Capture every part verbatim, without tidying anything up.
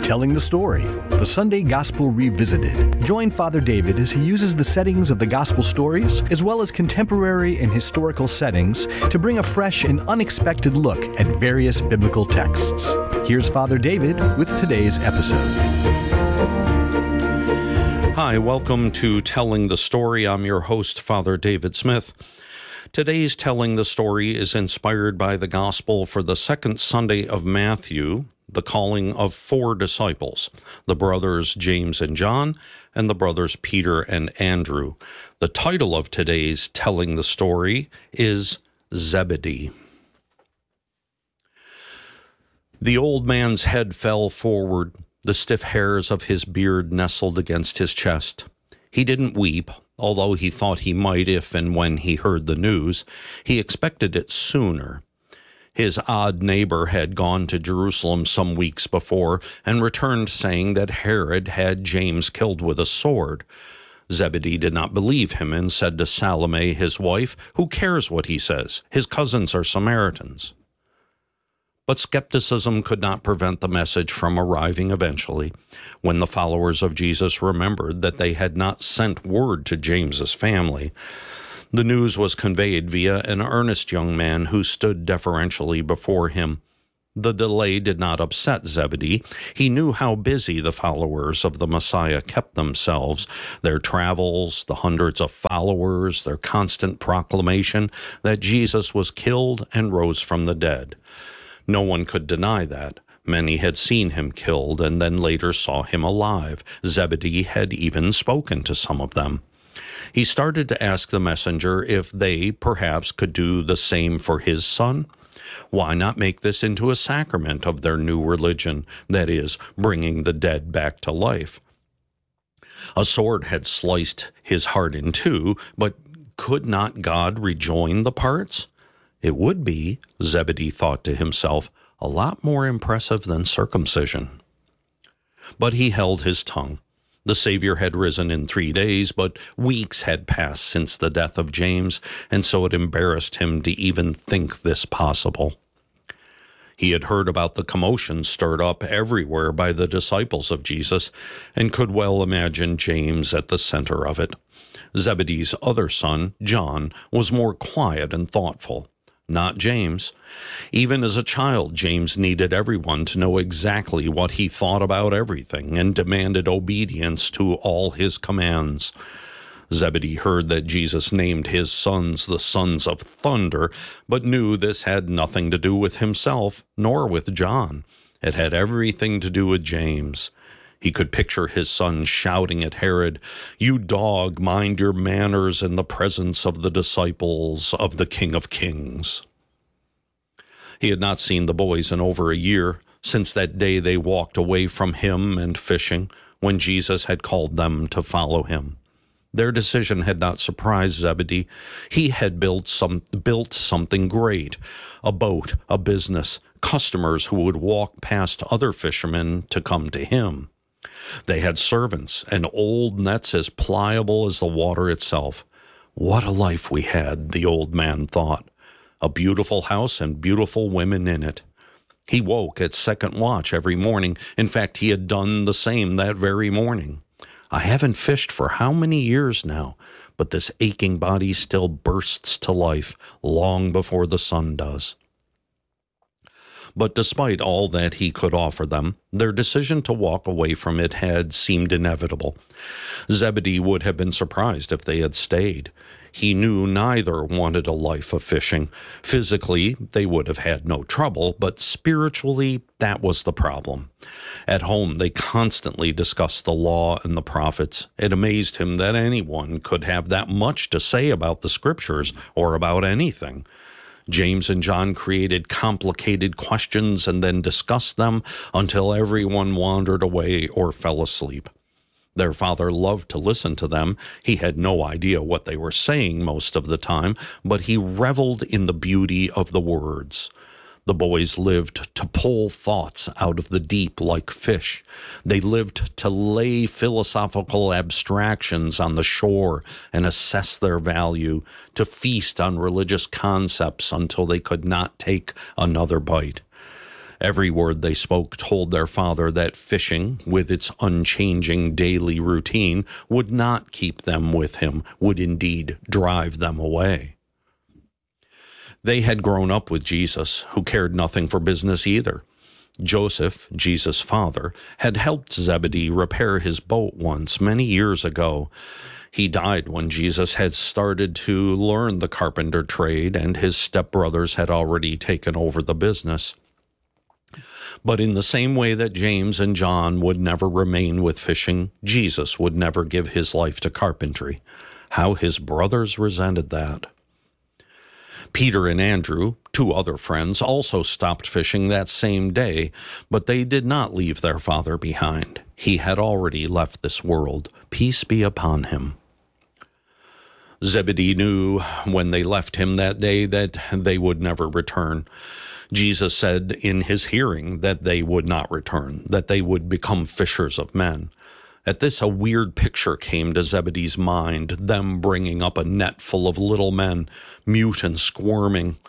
Telling the Story, the Sunday Gospel Revisited. Join Father David as he uses the settings of the Gospel stories, as well as contemporary and historical settings, to bring a fresh and unexpected look at various biblical texts. Here's Father David with today's episode. Hi, welcome to Telling the Story. I'm your host, Father David Smith. Today's Telling the Story is inspired by the Gospel for the second Sunday of Matthew, the calling of four disciples, the brothers James and John, and the brothers Peter and Andrew. The title of today's Telling the Story is Zebedee. The old man's head fell forward. The stiff hairs of his beard nestled against his chest. He didn't weep, although he thought he might if and when he heard the news. He expected it sooner. His odd neighbor had gone to Jerusalem some weeks before and returned saying that Herod had James killed with a sword. Zebedee did not believe him and said to Salome, his wife, "Who cares what he says? His cousins are Samaritans." But skepticism could not prevent the message from arriving eventually, when the followers of Jesus remembered that they had not sent word to James's family. The news was conveyed via an earnest young man who stood deferentially before him. The delay did not upset Zebedee. He knew how busy the followers of the Messiah kept themselves, their travels, the hundreds of followers, their constant proclamation that Jesus was killed and rose from the dead. No one could deny that. Many had seen him killed and then later saw him alive. Zebedee had even spoken to some of them. He started to ask the messenger if they, perhaps, could do the same for his son. Why not make this into a sacrament of their new religion, that is, bringing the dead back to life? A sword had sliced his heart in two, but could not God rejoin the parts? It would be, Zebedee thought to himself, a lot more impressive than circumcision. But he held his tongue. The Savior had risen in three days, but weeks had passed since the death of James, and so it embarrassed him to even think this possible. He had heard about the commotion stirred up everywhere by the disciples of Jesus, and could well imagine James at the center of it. Zebedee's other son, John, was more quiet and thoughtful. Not James. Even as a child, James needed everyone to know exactly what he thought about everything and demanded obedience to all his commands. Zebedee heard that Jesus named his sons the sons of thunder, but knew this had nothing to do with himself, nor with John. It had everything to do with James. He could picture his son shouting at Herod, "You dog, mind your manners in the presence of the disciples of the King of Kings." He had not seen the boys in over a year, since that day they walked away from him and fishing, when Jesus had called them to follow him. Their decision had not surprised Zebedee. He had built some built something great, a boat, a business, customers who would walk past other fishermen to come to him. They had servants and old nets as pliable as the water itself. What a life we had, the old man thought. A beautiful house and beautiful women in it. He woke at second watch every morning. In fact, he had done the same that very morning. I haven't fished for how many years now, but this aching body still bursts to life long before the sun does. But despite all that he could offer them, their decision to walk away from it had seemed inevitable. Zebedee would have been surprised if they had stayed. He knew neither wanted a life of fishing. Physically, they would have had no trouble, but spiritually, that was the problem. At home, they constantly discussed the law and the prophets. It amazed him that anyone could have that much to say about the scriptures or about anything. James and John created complicated questions and then discussed them until everyone wandered away or fell asleep. Their father loved to listen to them. He had no idea what they were saying most of the time, but he reveled in the beauty of the words. The boys lived to pull thoughts out of the deep like fish. They lived to lay philosophical abstractions on the shore and assess their value, to feast on religious concepts until they could not take another bite. Every word they spoke told their father that fishing, with its unchanging daily routine, would not keep them with him, would indeed drive them away. They had grown up with Jesus, who cared nothing for business either. Joseph, Jesus' father, had helped Zebedee repair his boat once, many years ago. He died when Jesus had started to learn the carpenter trade, and his stepbrothers had already taken over the business. But in the same way that James and John would never remain with fishing, Jesus would never give his life to carpentry. How his brothers resented that. Peter and Andrew, two other friends, also stopped fishing that same day, but they did not leave their father behind. He had already left this world. Peace be upon him. Zebedee knew when they left him that day that they would never return. Jesus said in his hearing that they would not return, that they would become fishers of men. At this, a weird picture came to Zebedee's mind, them bringing up a net full of little men, mute and squirming,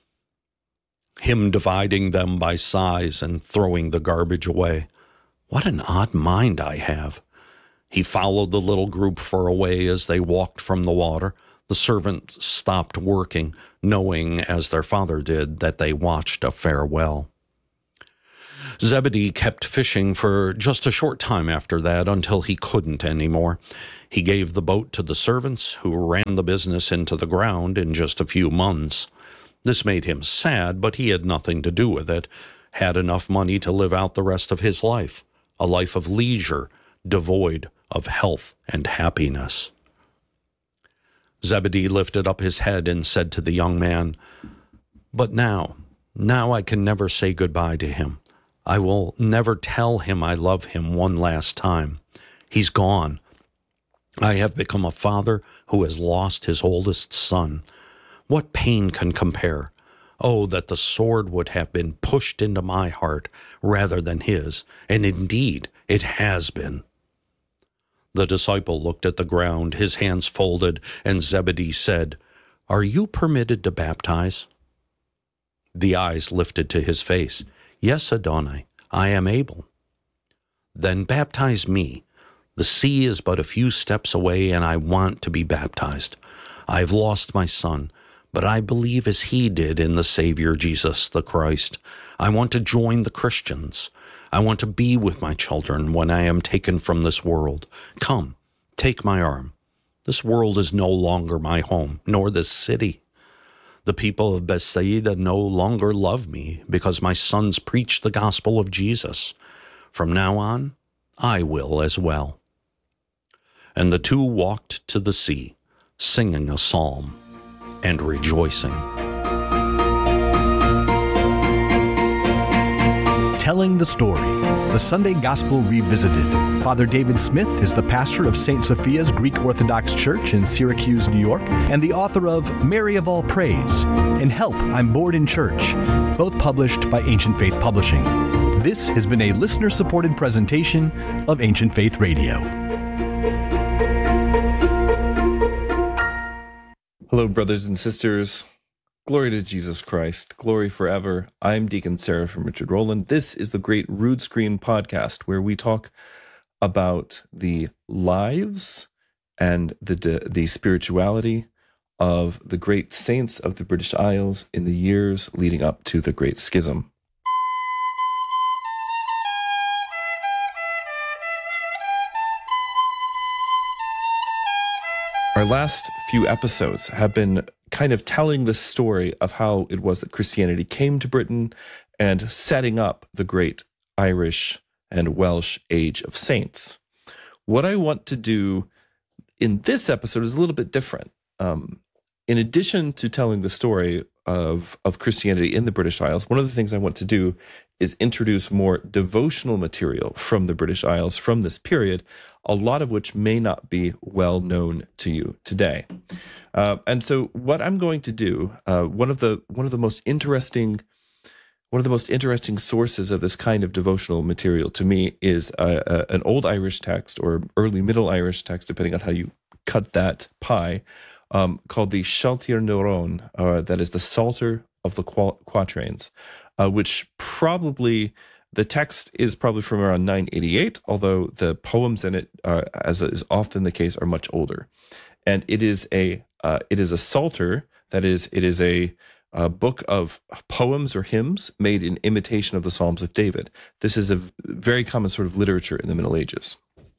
him dividing them by size and throwing the garbage away. What an odd mind I have. He followed the little group for a way as they walked from the water. The servants stopped working, knowing, as their father did, that they watched a farewell. Zebedee kept fishing for just a short time after that, until he couldn't anymore. He gave the boat to the servants, who ran the business into the ground in just a few months. This made him sad, but he had nothing to do with it, had enough money to live out the rest of his life, a life of leisure, devoid of health and happiness. Zebedee lifted up his head and said to the young man, "But now, now I can never say goodbye to him. I will never tell him I love him one last time. He's gone. I have become a father who has lost his oldest son. What pain can compare? Oh, that the sword would have been pushed into my heart rather than his, and indeed it has been." The disciple looked at the ground, his hands folded, and Zebedee said, "Are you permitted to baptize?" The eyes lifted to his face. "Yes, Adonai, I am able." "Then baptize me. The sea is but a few steps away, and I want to be baptized. I have lost my son, but I believe as he did in the Savior Jesus the Christ. I want to join the Christians. I want to be with my children when I am taken from this world. Come, take my arm. This world is no longer my home, nor this city. The people of Bethsaida no longer love me because my sons preach the gospel of Jesus. From now on, I will as well." And the two walked to the sea, singing a psalm and rejoicing. Telling the Story, the Sunday Gospel Revisited. Father David Smith is the pastor of Saint Sophia's Greek Orthodox Church in Syracuse, New York, and the author of Mary of All Praise and Help, I'm Bored in Church, both published by Ancient Faith Publishing. This has been a listener-supported presentation of Ancient Faith Radio. Hello, brothers and sisters. Glory to Jesus Christ. Glory forever. I'm Deacon Seraphim Richard Rowland. This is the Great Rood Screen Podcast, where we talk about the lives and the the spirituality of the great saints of the British Isles in the years leading up to the Great Schism. Our last few episodes have been kind of telling the story of how it was that Christianity came to Britain and setting up the great Irish and Welsh age of saints. What I want to do in this episode is a little bit different. Um, in addition to telling the story of, of Christianity in the British Isles, one of the things I want to do is introduce more devotional material from the British Isles from this period, a lot of which may not be well known to you today. Uh, and so what I'm going to do, uh, one of the one of the most interesting one of the most interesting sources of this kind of devotional material to me is uh, uh, an old Irish text or early Middle Irish text, depending on how you cut that pie, um, called the Shaltir Nuron, uh, that is the Psalter of the Quatrains. uh, which probably, the text is probably from around nine eighty-eight, although the poems in it, uh, as is often the case, are much older. And it is a uh, it is a psalter, that is, it is a, a book of poems or hymns made in imitation of the Psalms of David. This is a very common sort of literature in the Middle Ages.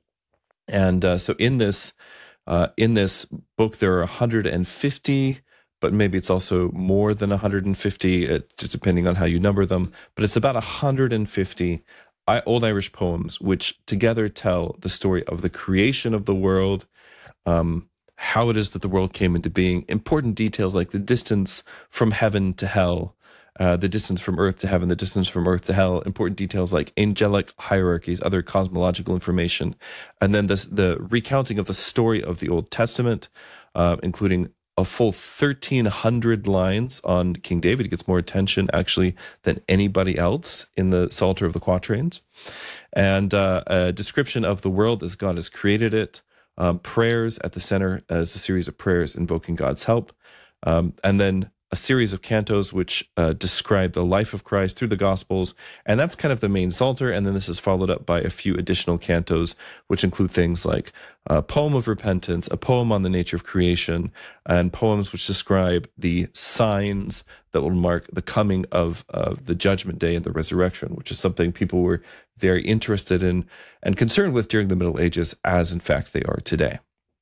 And uh, so in this uh, in this book, there are one hundred fifty, but maybe it's also more than one hundred fifty, uh, just depending on how you number them. But it's about one hundred fifty Old Irish poems, which together tell the story of the creation of the world, um, how it is that the world came into being, important details like the distance from heaven to hell, uh, the distance from earth to heaven, the distance from earth to hell, important details like angelic hierarchies, other cosmological information, and then this, the recounting of the story of the Old Testament, uh, including a full thirteen hundred lines on King David. He gets more attention, actually, than anybody else in the Psalter of the Quatrains. And uh, a description of the world as God has created it, um, prayers at the center as a series of prayers invoking God's help, um, and then a series of cantos which uh, describe the life of Christ through the Gospels, and that's kind of the main Psalter. And then this is followed up by a few additional cantos, which include things like a poem of repentance, a poem on the nature of creation, and poems which describe the signs that will mark the coming of uh, the judgment day and the resurrection, which is something people were very interested in and concerned with during the Middle Ages, as in fact they are today.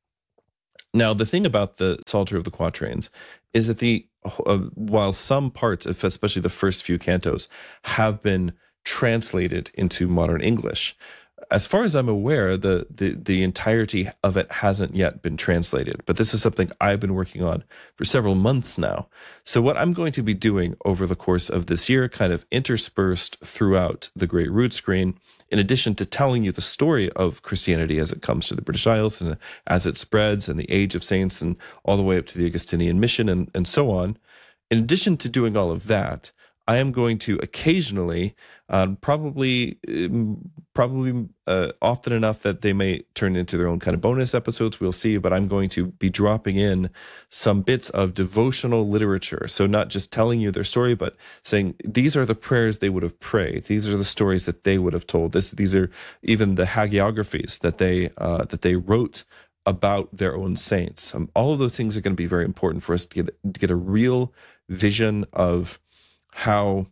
Now, the thing about the Psalter of the Quatrains is that the uh, while some parts, especially the first few cantos, have been translated into modern English, as far as I'm aware, the, the the entirety of it hasn't yet been translated. But this is something I've been working on for several months now. So what I'm going to be doing over the course of this year, kind of interspersed throughout the Great Root Screen, in addition to telling you the story of Christianity as it comes to the British Isles and as it spreads and the age of saints and all the way up to the Augustinian mission and, and so on, in addition to doing all of that, I am going to occasionally, um, probably, um, probably uh, often enough that they may turn into their own kind of bonus episodes, we'll see, but I'm going to be dropping in some bits of devotional literature. So not just telling you their story, but saying these are the prayers they would have prayed. These are the stories that they would have told. This, these are even the hagiographies that they uh, that they wrote about their own saints. Um, all of those things are going to be very important for us to get to get a real vision of how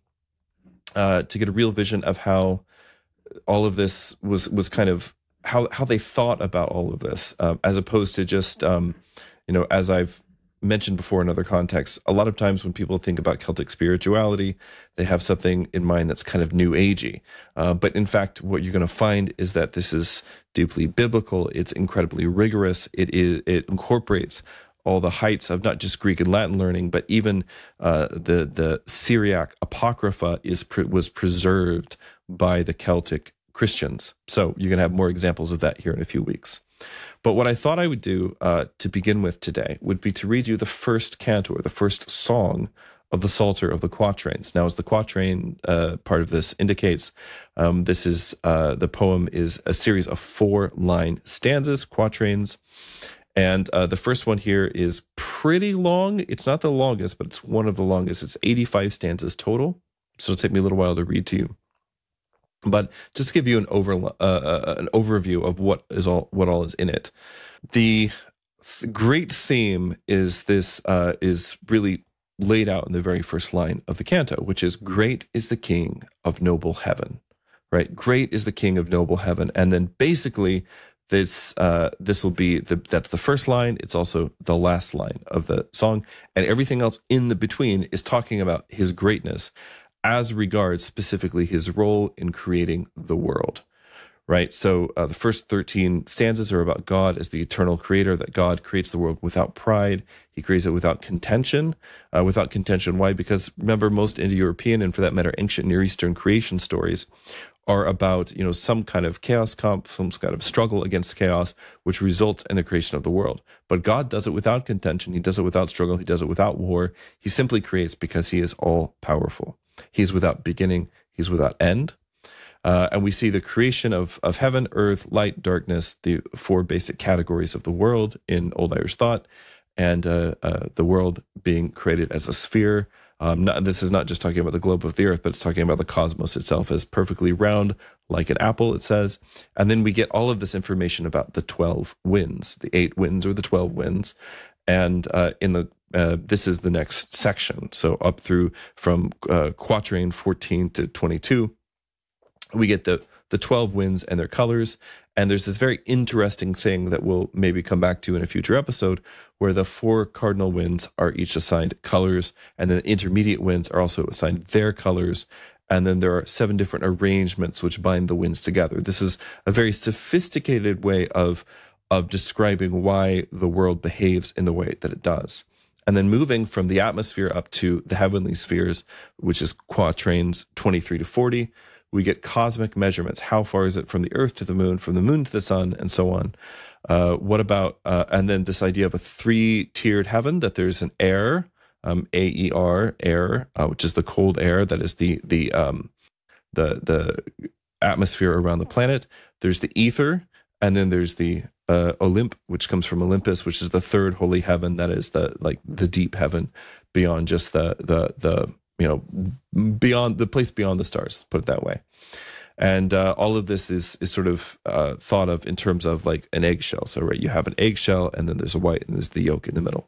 uh, to get a real vision of how all of this was was kind of how how they thought about all of this, uh, as opposed to just um, you know, as I've mentioned before in other contexts, a lot of times when people think about Celtic spirituality, they have something in mind that's kind of new agey. Uh, but in fact, what you're going to find is that this is deeply biblical. It's incredibly rigorous. It is it incorporates all the heights of not just Greek and Latin learning, but even uh, the the Syriac Apocrypha is was preserved by the Celtic Christians. So you're going to have more examples of that here in a few weeks. But what I thought I would do uh, to begin with today would be to read you the first canto, or the first song of the Psalter of the Quatrains. Now, as the quatrain uh, part of this indicates, um, this is uh, the poem is a series of four-line stanzas, quatrains. And uh, the first one here is pretty long. It's not the longest, but it's one of the longest. It's eighty-five stanzas total. So it'll take me a little while to read to you. But just to give you an over uh, an overview of what is all what all is in it, the th- great theme is this uh, is really laid out in the very first line of the canto, which is "Great is the King of noble heaven." Right, great is the King of noble heaven, and then basically. This uh, this will be the that's the first line. It's also the last line of the song, and everything else in the between is talking about his greatness, as regards specifically his role in creating the world. Right. So uh, the first thirteen stanzas are about God as the eternal creator. That God creates the world without pride. He creates it without contention. Uh, without contention. Why? Because remember, most Indo-European and for that matter, ancient Near Eastern creation stories are about, you know, some kind of chaos comp, some kind of struggle against chaos, which results in the creation of the world. But God does it without contention. He does it without struggle. He does it without war. He simply creates because he is all powerful. He's without beginning. He's without end. Uh, and we see the creation of, of heaven, earth, light, darkness, the four basic categories of the world in Old Irish thought, and uh, uh, the world being created as a sphere, Um, not, this is not just talking about the globe of the earth, but it's talking about the cosmos itself as perfectly round, like an apple, it says. And then we get all of this information about the twelve winds, the eight winds or the twelve winds. And uh, in the uh, this is the next section. So up through from uh, quatrain fourteen to twenty-two, we get the the twelve winds and their colors. And there's this very interesting thing that we'll maybe come back to in a future episode, where the four cardinal winds are each assigned colors, and then the intermediate winds are also assigned their colors. And then there are seven different arrangements which bind the winds together. This is a very sophisticated way of, of describing why the world behaves in the way that it does. And then moving from the atmosphere up to the heavenly spheres, which is quatrains twenty-three to forty, we get cosmic measurements. How far is it from the earth to the moon, from the moon to the sun, and so on. Uh, what about, uh, and then this idea of a three-tiered heaven, that there's an air, um, A E R, air, uh, which is the cold air, that is the the um, the the atmosphere around the planet. There's the ether, and then there's the uh, Olymp, which comes from Olympus, which is the third holy heaven, that is the like the deep heaven beyond just the the the you know, beyond the place beyond the stars, put it that way. And uh, all of this is is sort of uh, thought of in terms of like an eggshell. So, right, you have an eggshell, and then there's a white, and there's the yolk in the middle.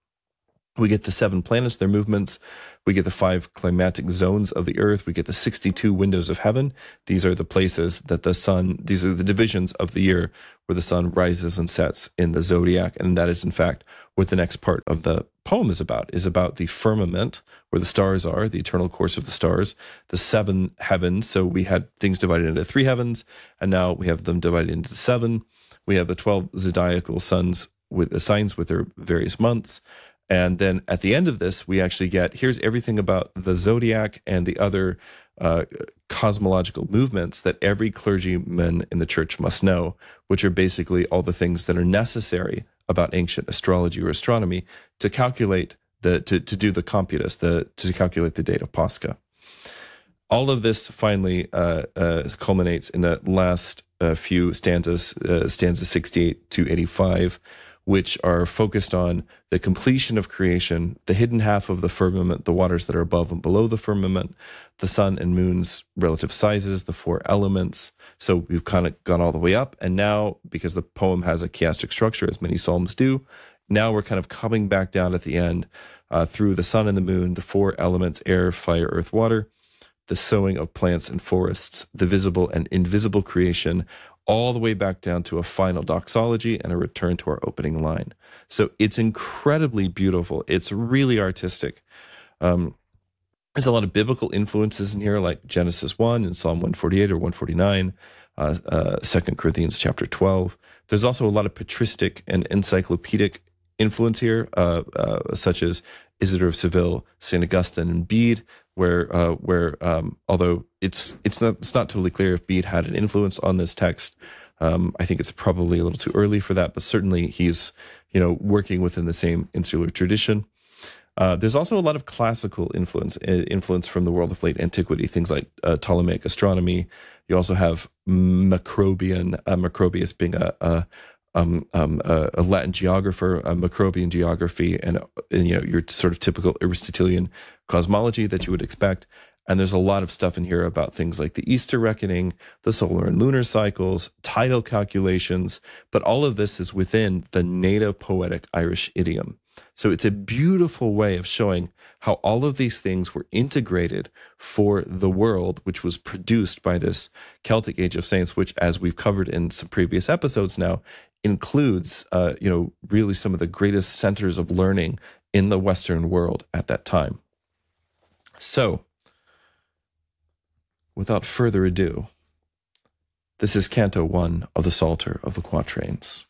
We get the seven planets, their movements. We get the five climatic zones of the earth. We get the sixty-two windows of heaven. These are the places that the sun, these are the divisions of the year where the sun rises and sets in the zodiac. And that is, in fact, what the next part of the poem is about, is about the firmament, where the stars are, the eternal course of the stars, the seven heavens. So we had things divided into three heavens, and now we have them divided into seven. We have the twelve zodiacal suns with the signs with their various months. And then at the end of this, we actually get, here's everything about the zodiac and the other uh, cosmological movements that every clergyman in the church must know, which are basically all the things that are necessary about ancient astrology or astronomy to calculate the, to, to do the computus, the, to calculate the date of Pascha. All of this finally uh, uh, culminates in the last uh, few stanzas, uh, stanzas sixty-eight to eighty-five, which are focused on the completion of creation, the hidden half of the firmament, the waters that are above and below the firmament, the sun and moon's relative sizes, the four elements. So we've kind of gone all the way up. And now, because the poem has a chiastic structure, as many psalms do, now we're kind of coming back down at the end uh, through the sun and the moon, the four elements, air, fire, earth, water, the sowing of plants and forests, the visible and invisible creation, all the way back down to a final doxology and a return to our opening line. So it's incredibly beautiful. It's really artistic. Um, there's a lot of biblical influences in here, like Genesis one and Psalm one forty-eight or one forty-nine, uh, uh, Second Corinthians chapter twelve. There's also a lot of patristic and encyclopedic influence here, uh, uh, such as Isidore of Seville, Saint Augustine, and Bede, where uh, where um, although it's it's not it's not totally clear if Bede had an influence on this text. Um, I think it's probably a little too early for that, but certainly he's you know working within the same insular tradition. Uh, there's also a lot of classical influence influence from the world of late antiquity, things like uh, Ptolemaic astronomy. You also have Macrobian, uh, Macrobius being a, a Um, um, a, a Latin geographer, a Macrobian geography, and, and you know your sort of typical Aristotelian cosmology that you would expect. And there's a lot of stuff in here about things like the Easter reckoning, the solar and lunar cycles, tidal calculations. But all of this is within the native poetic Irish idiom. So it's a beautiful way of showing how all of these things were integrated for the world, which was produced by this Celtic Age of Saints, which, as we've covered in some previous episodes now, includes, uh, you know, really some of the greatest centers of learning in the Western world at that time. So, without further ado, this is Canto one of the Psalter of the Quatrains.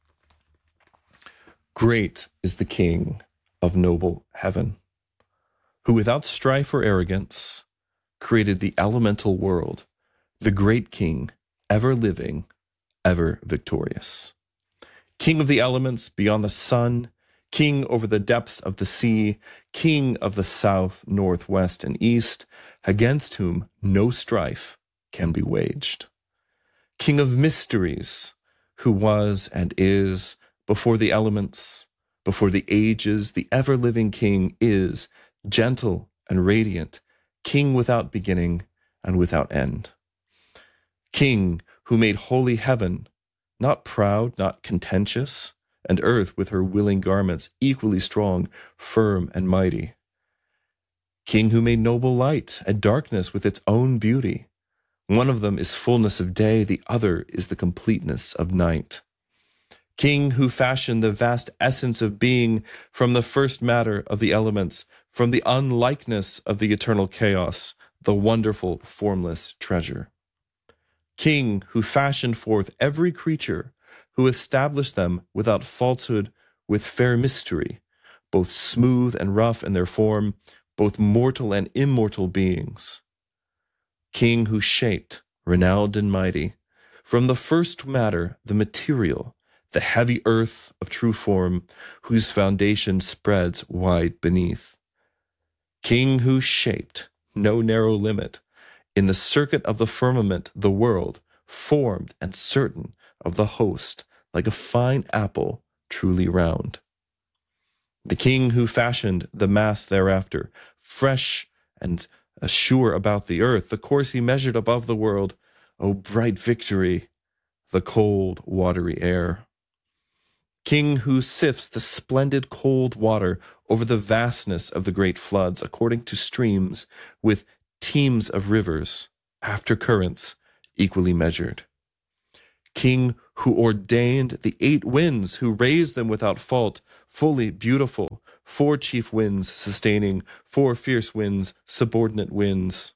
Great is the King of noble heaven, who without strife or arrogance created the elemental world, the great King, ever living, ever victorious. King of the elements beyond the sun, King over the depths of the sea, King of the south, north, west, and east, against whom no strife can be waged. King of mysteries, who was and is before the elements, before the ages, the ever-living King is gentle and radiant, King without beginning and without end. King who made holy heaven, not proud, not contentious, and earth with her willing garments equally strong, firm, and mighty. King who made noble light and darkness with its own beauty. One of them is fullness of day, the other is the completeness of night. King who fashioned the vast essence of being from the first matter of the elements, from the unlikeness of the eternal chaos, the wonderful formless treasure. King who fashioned forth every creature, who established them without falsehood, with fair mystery, both smooth and rough in their form, both mortal and immortal beings. King who shaped, renowned and mighty, from the first matter, the material, the heavy earth of true form, whose foundation spreads wide beneath. King who shaped, no narrow limit, in the circuit of the firmament, the world, formed and certain of the host, like a fine apple, truly round. The King who fashioned the mass thereafter, fresh and sure about the earth, the course he measured above the world, O bright victory, the cold, watery air. King who sifts the splendid cold water over the vastness of the great floods, according to streams, with teams of rivers, after currents, equally measured. King who ordained the eight winds, who raised them without fault, fully beautiful, four chief winds sustaining, four fierce winds, subordinate winds.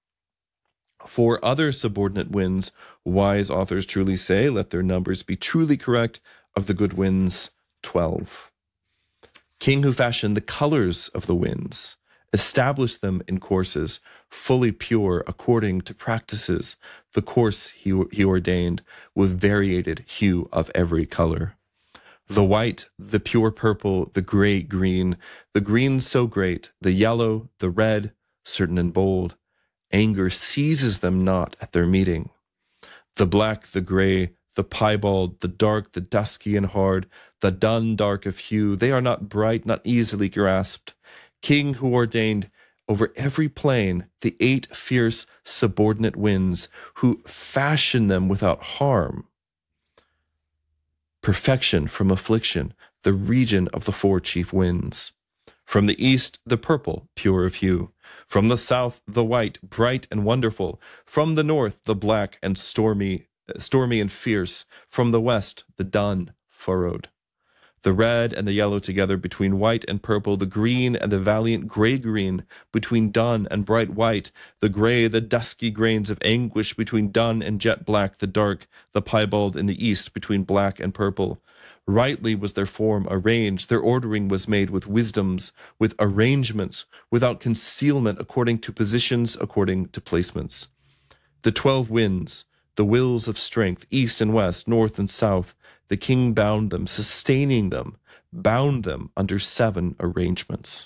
Four other subordinate winds, wise authors truly say, let their numbers be truly correct, of the good winds, twelve. King who fashioned the colors of the winds, established them in courses, fully pure according to practices, the course he, he ordained, with variated hue of every color. The white, the pure purple, the gray green, the green so great, the yellow, the red, certain and bold. Anger seizes them not at their meeting. The black, the gray, the piebald, the dark, the dusky and hard, the dun dark of hue, they are not bright, not easily grasped. King who ordained over every plain the eight fierce subordinate winds, who fashioned them without harm. Perfection from affliction, the region of the four chief winds. From the east, the purple, pure of hue. From the south, the white, bright and wonderful. From the north, the black and stormy, stormy and fierce. From the west, the dun, furrowed. The red and the yellow together between white and purple, the green and the valiant gray-green between dun and bright white, the gray, the dusky grains of anguish between dun and jet black, the dark, the piebald in the east between black and purple. Rightly was their form arranged, their ordering was made with wisdoms, with arrangements, without concealment, according to positions, according to placements. The twelve winds, the wills of strength, east and west, north and south, the king bound them, sustaining them, bound them under seven arrangements.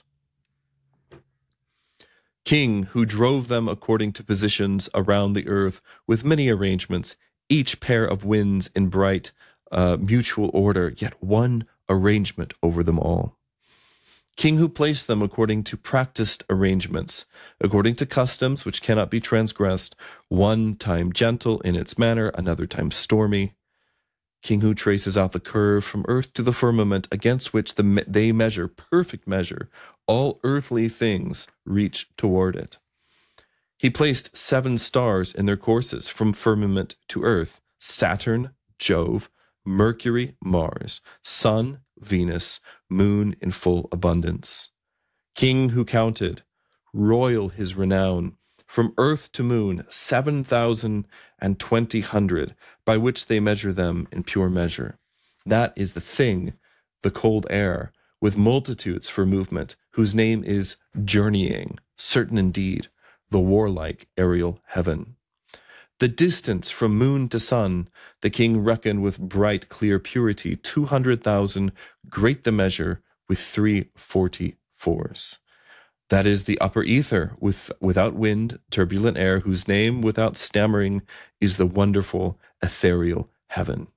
King who drove them according to positions around the earth with many arrangements, each pair of winds in bright uh, mutual order, yet one arrangement over them all. King who placed them according to practiced arrangements, according to customs which cannot be transgressed, one time gentle in its manner, another time stormy. King who traces out the curve from earth to the firmament, against which the, they measure, perfect measure, all earthly things reach toward it. He placed seven stars in their courses from firmament to earth: Saturn, Jove, Mercury, Mars, Sun, Venus, Moon in full abundance. King who counted, royal his renown, from earth to moon, seven thousand and twenty hundred, by which they measure them in pure measure. That is the thing, the cold air, with multitudes for movement, whose name is journeying, certain indeed, the warlike aerial heaven. The distance from moon to sun, the king reckoned with bright, clear purity, two hundred thousand, great the measure, with three forty-fours. That is the upper ether, with without wind, turbulent air, whose name, without stammering, is the wonderful ethereal heaven.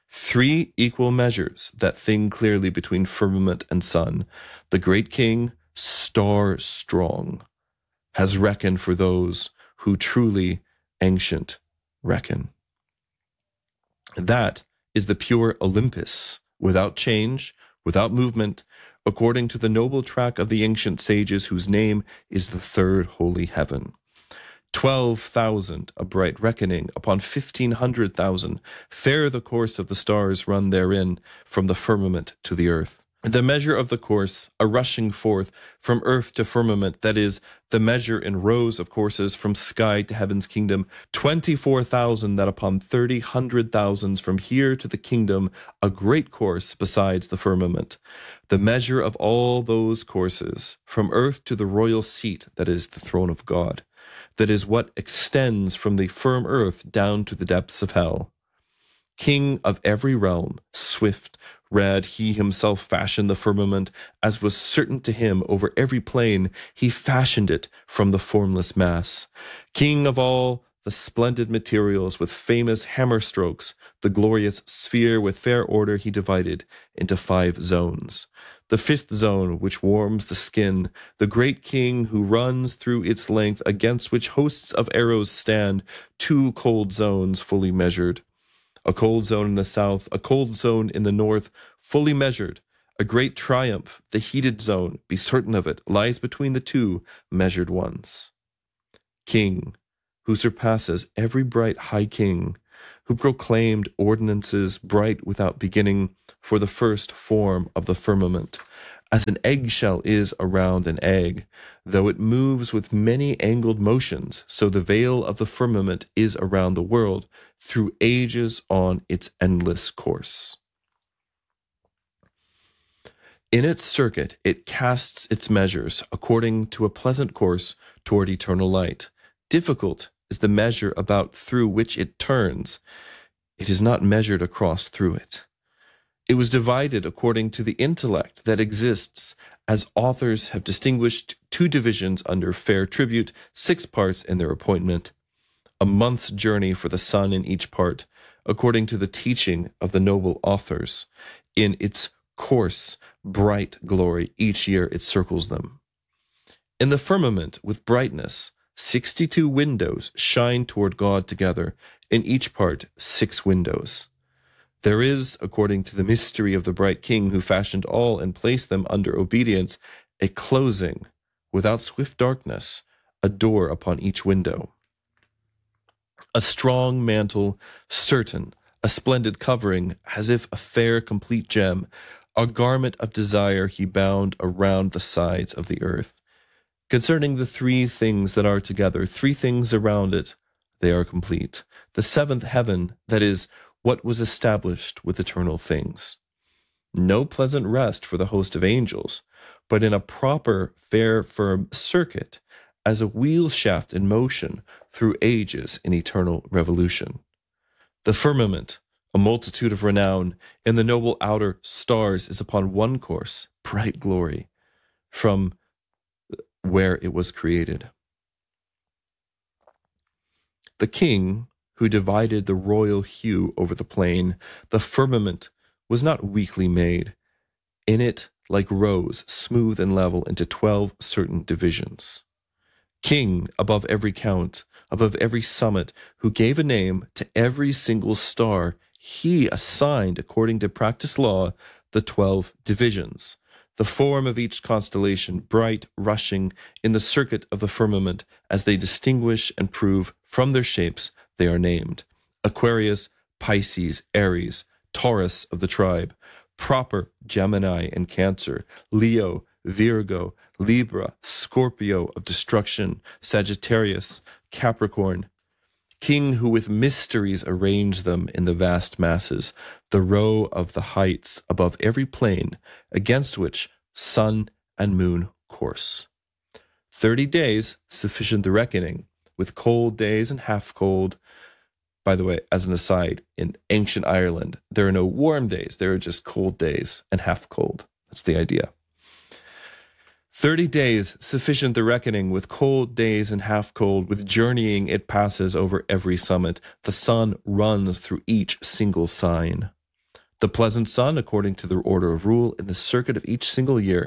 Three equal measures, that thing clearly between firmament and sun. The great king, star strong, has reckoned for those who truly ancient reckon. That is the pure Olympus, without change, without movement, according to the noble track of the ancient sages, whose name is the third holy heaven. Twelve thousand, a bright reckoning, upon fifteen hundred thousand, fair the course of the stars run therein, from the firmament to the earth. The measure of the course, a rushing forth from earth to firmament, that is, the measure in rows of courses from sky to heaven's kingdom, twenty-four thousand, that upon thirty hundred thousands from here to the kingdom, a great course besides the firmament. The measure of all those courses, from earth to the royal seat, that is, the throne of God, that is what extends from the firm earth down to the depths of hell. King of every realm, swift, red, he himself fashioned the firmament, as was certain to him over every plane, he fashioned it from the formless mass. King of all the splendid materials, with famous hammer strokes, the glorious sphere with fair order he divided into five zones. The fifth zone, which warms the skin, the great king who runs through its length, against which hosts of arrows stand, two cold zones fully measured. A cold zone in the south, a cold zone in the north, fully measured. A great triumph, the heated zone, be certain of it, lies between the two measured ones. King, who surpasses every bright high king, who proclaimed ordinances bright without beginning for the first form of the firmament, as an eggshell is around an egg, though it moves with many angled motions, so the veil of the firmament is around the world through ages on its endless course. In its circuit, it casts its measures according to a pleasant course toward eternal light. Difficult is the measure about through which it turns. It is not measured across through it. It was divided according to the intellect that exists, as authors have distinguished two divisions under fair tribute, six parts in their appointment, a month's journey for the sun in each part, according to the teaching of the noble authors. In its course, bright glory, each year it circles them. In the firmament, with brightness, sixty-two windows shine toward God together, in each part six windows. There is, according to the mystery of the bright king who fashioned all and placed them under obedience, a closing, without swift darkness, a door upon each window. A strong mantle, certain, a splendid covering, as if a fair complete gem, a garment of desire he bound around the sides of the earth. Concerning the three things that are together, three things around it, they are complete. The seventh heaven, that is, what was established with eternal things. No pleasant rest for the host of angels, but in a proper, fair, firm circuit, as a wheel shaft in motion through ages in eternal revolution. The firmament, a multitude of renown, in the noble outer stars is upon one course, bright glory, from where it was created. The king, who divided the royal hue over the plain, the firmament, was not weakly made. In it, like rows, smooth and level into twelve certain divisions. King, above every count, above every summit, who gave a name to every single star, he assigned, according to practiced law, the twelve divisions. The form of each constellation, bright, rushing, in the circuit of the firmament, as they distinguish and prove from their shapes, they are named. Aquarius, Pisces, Aries, Taurus of the tribe, proper Gemini and Cancer, Leo, Virgo, Libra, Scorpio of destruction, Sagittarius, Capricorn. King who with mysteries arranged them in the vast masses, the row of the heights above every plane, against which sun and moon course. Thirty days, sufficient the reckoning, with cold days and half cold. By the way, as an aside, in ancient Ireland, there are no warm days. There are just cold days and half cold. That's the idea. Thirty days, sufficient the reckoning, with cold days and half cold. With journeying, it passes over every summit. The sun runs through each single sign. The pleasant sun, according to the order of rule, in the circuit of each single year,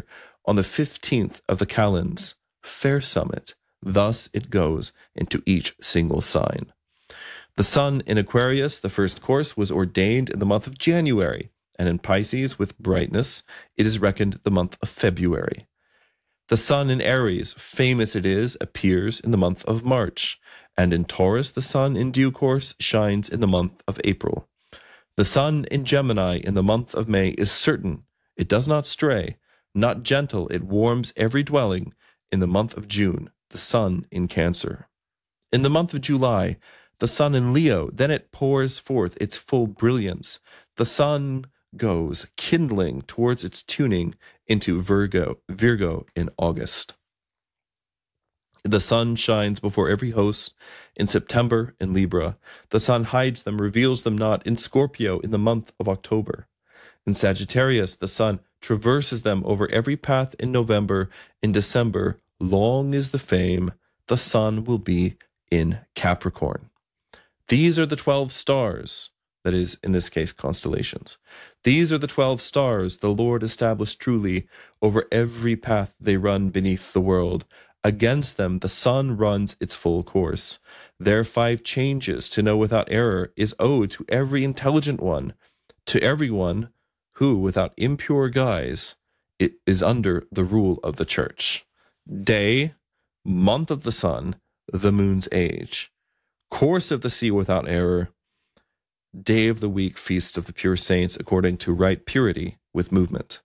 on the fifteenth of the calends, fair summit. Thus it goes into each single sign. The sun in Aquarius, the first course, was ordained in the month of January, and in Pisces, with brightness, it is reckoned the month of February. The sun in Aries, famous it is, appears in the month of March, and in Taurus the sun in due course shines in the month of April. The sun in Gemini in the month of May is certain, it does not stray, not gentle, it warms every dwelling in the month of June, the sun in Cancer. In the month of July, the sun in Leo, then it pours forth its full brilliance. The sun goes kindling towards its tuning into Virgo, Virgo in August. The sun shines before every host in September in Libra. The sun hides them, reveals them not in Scorpio in the month of October. In Sagittarius, the sun traverses them over every path in November. In December, long is the fame, the sun will be in Capricorn. These are the twelve stars, that is, in this case, constellations. These are the twelve stars the Lord established truly over every path they run beneath the world. Against them the sun runs its full course. Their five changes to know without error is owed to every intelligent one, to everyone who, without impure guise, it is under the rule of the church. Day, month of the sun, the moon's age. Course of the sea without error. Day of the week, feast of the pure saints, according to right purity with movement.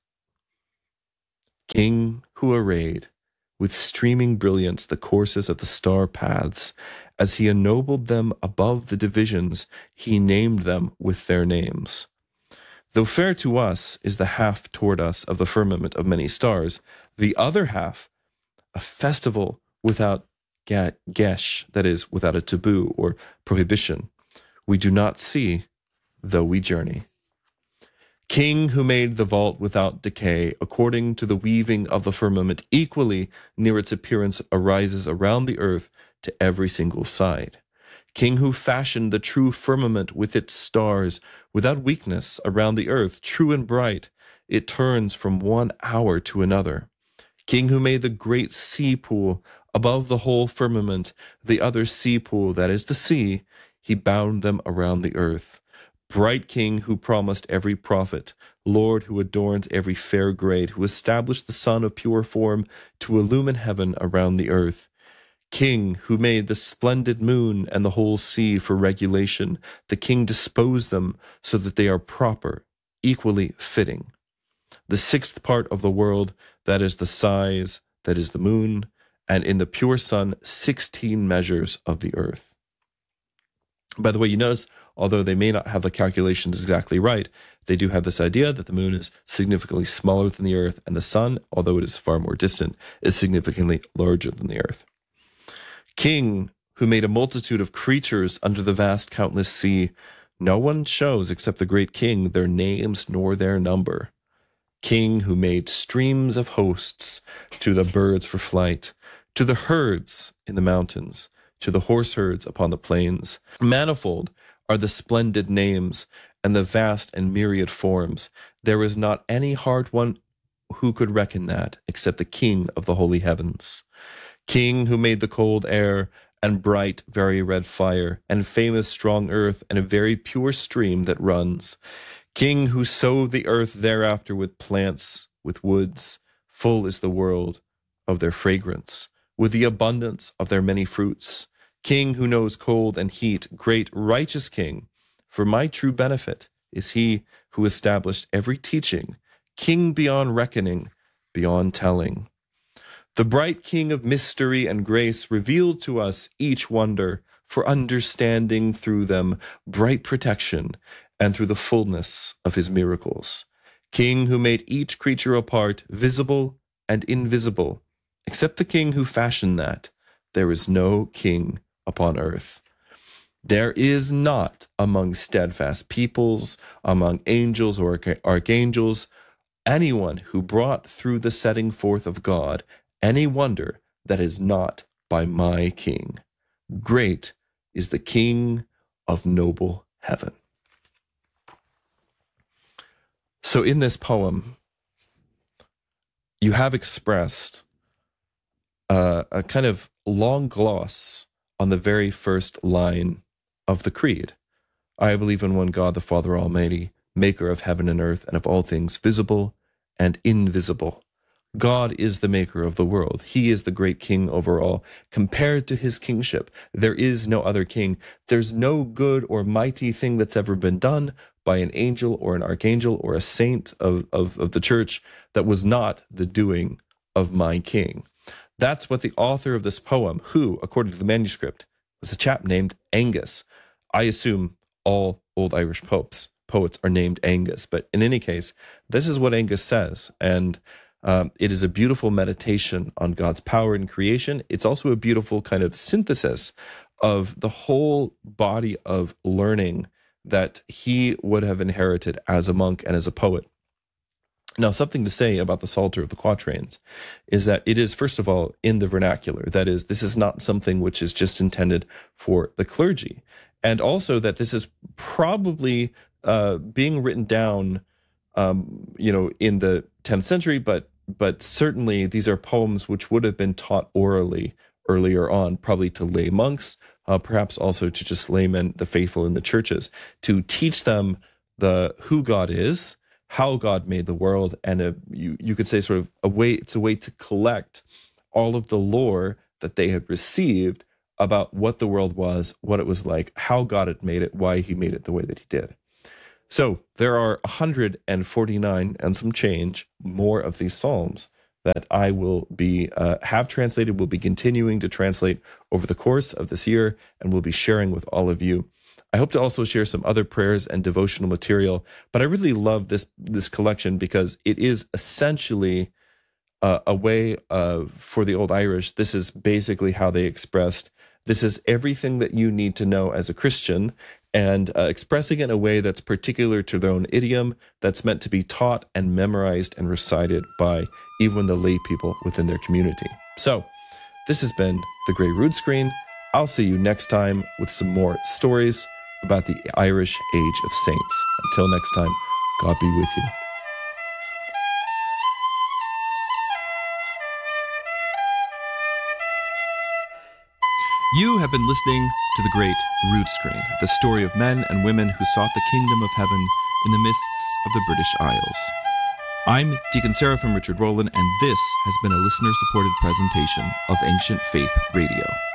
King who arrayed with streaming brilliance the courses of the star paths, as he ennobled them above the divisions, he named them with their names. Though fair to us is the half toward us of the firmament of many stars, the other half, a festival without gesh, that is, without a taboo or prohibition, we do not see, though we journey. King who made the vault without decay, according to the weaving of the firmament, equally near its appearance arises around the earth to every single side. King who fashioned the true firmament with its stars, without weakness around the earth, true and bright, it turns from one hour to another. King who made the great sea pool above the whole firmament, the other sea pool, that is the sea, he bound them around the earth. Bright King who promised every prophet, Lord who adorns every fair grade, who established the sun of pure form to illumine heaven around the earth. King who made the splendid moon and the whole sea for regulation, the King disposed them so that they are proper, equally fitting. The sixth part of the world, that is the size, that is the moon, and in the pure sun, sixteen measures of the earth. By the way, you notice, although they may not have the calculations exactly right, they do have this idea that the moon is significantly smaller than the earth, and the sun, although it is far more distant, is significantly larger than the earth. King, who made a multitude of creatures under the vast countless sea, no one shows except the great King their names nor their number. King who made streams of hosts to the birds for flight, to the herds in the mountains, to the horse herds upon the plains. Manifold are the splendid names and the vast and myriad forms. There is not any hard one who could reckon that, except the King of the holy heavens. King who made the cold air and bright, very red fire, and famous strong earth, and a very pure stream that runs. King who sowed the earth thereafter with plants, with woods, full is the world of their fragrance, with the abundance of their many fruits. King who knows cold and heat, great righteous King, for my true benefit is he who established every teaching, King beyond reckoning, beyond telling. The bright King of mystery and grace revealed to us each wonder, for understanding through them bright protection, and through the fullness of his miracles. King who made each creature apart, visible and invisible, except the King who fashioned that, there is no king upon earth. There is not among steadfast peoples, among angels or archangels, anyone who brought through the setting forth of God any wonder that is not by my King. Great is the King of noble heaven. So in this poem, you have expressed uh, a kind of long gloss on the very first line of the creed. I believe in one God, the Father Almighty, maker of heaven and earth and of all things visible and invisible. God is the maker of the world. He is the great king over all. Compared to his kingship, there is no other king. There's no good or mighty thing that's ever been done by an angel or an archangel or a saint of, of, of the church that was not the doing of my king. That's what the author of this poem, who, according to the manuscript, was a chap named Angus. I assume all Old Irish popes, poets are named Angus, but in any case, this is what Angus says, and Um, it is a beautiful meditation on God's power in creation. It's also a beautiful kind of synthesis of the whole body of learning that he would have inherited as a monk and as a poet. Now, something to say about the Psalter of the Quatrains is that it is, first of all, in the vernacular. That is, this is not something which is just intended for the clergy. And also that this is probably uh, being written down, um, you know, in the tenth century, but but certainly these are poems which would have been taught orally earlier on, probably to lay monks, uh, perhaps also to just laymen, the faithful in the churches, to teach them the who God is, how God made the world, and a, you you could say sort of a way. It's a way to collect all of the lore that they had received about what the world was, what it was like, how God had made it, why he made it the way that he did. So there are one hundred forty-nine and some change more of these psalms that I will be uh, have translated, will be continuing to translate over the course of this year, and will be sharing with all of you. I hope to also share some other prayers and devotional material, but I really love this this collection because it is essentially uh, a way uh, for the Old Irish. This is basically how they expressed. This is everything that you need to know as a Christian, and uh, expressing it in a way that's particular to their own idiom, that's meant to be taught and memorized and recited by even the lay people within their community. So this has been The Grey Rood Screen. I'll see you next time with some more stories about the Irish Age of Saints. Until next time, God be with you. You have been listening to The Great Rood Screen, the story of men and women who sought the kingdom of heaven in the mists of the British Isles. I'm Deacon Seraphim Richard Rowland, and this has been a listener-supported presentation of Ancient Faith Radio.